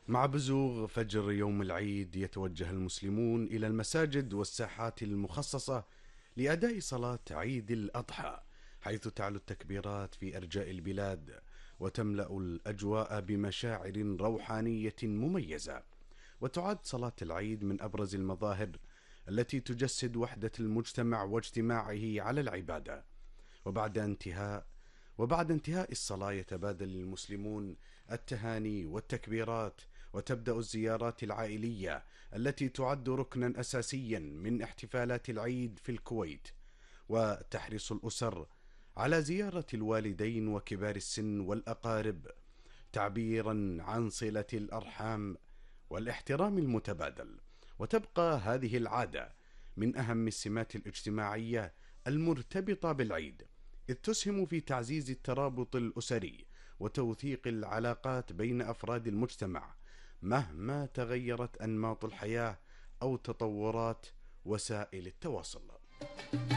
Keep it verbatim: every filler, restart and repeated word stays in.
مع بزوغ فجر يوم العيد يتوجه المسلمون إلى المساجد والساحات المخصصة لأداء صلاة عيد الأضحى، حيث تعلو التكبيرات في أرجاء البلاد وتملأ الأجواء بمشاعر روحانية مميزة. وتعد صلاة العيد من أبرز المظاهر التي تجسد وحدة المجتمع واجتماعه على العبادة. وبعد انتهاء وبعد انتهاء الصلاة يتبادل المسلمون التهاني والتكبيرات، وتبدأ الزيارات العائلية التي تعد ركنا أساسيا من احتفالات العيد في الكويت. وتحرص الأسر على زيارة الوالدين وكبار السن والأقارب، تعبيرا عن صلة الأرحام والاحترام المتبادل. وتبقى هذه العادة من أهم السمات الاجتماعية المرتبطة بالعيد، إذ تسهم في تعزيز الترابط الأسري وتوثيق العلاقات بين أفراد المجتمع، مهما تغيرت أنماط الحياة أو تطورات وسائل التواصل.